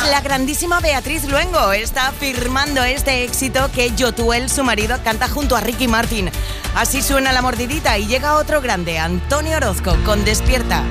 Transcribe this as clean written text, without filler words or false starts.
la grandísima Beatriz Luengo. Está firmando este éxito que Yotuel, su marido, canta junto a Ricky Martin. Así suena La Mordidita y llega otro grande, Antonio Orozco, con Despierta.